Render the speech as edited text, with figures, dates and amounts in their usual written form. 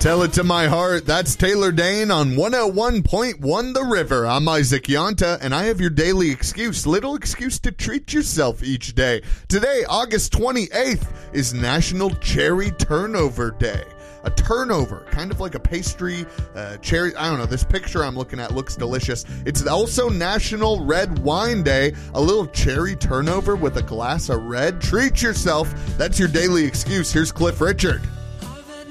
Tell it to my heart. That's Taylor Dane on 101.1 The River. I'm Isaac Yonta, and I have your daily excuse, little excuse to treat yourself each day. Today, August 28th, is National Cherry Turnover Day. A turnover, kind of like a pastry, cherry. I don't know. This picture I'm looking at looks delicious. It's also National Red Wine Day. A little cherry turnover with a glass of red. Treat yourself. That's your daily excuse. Here's Cliff Richard.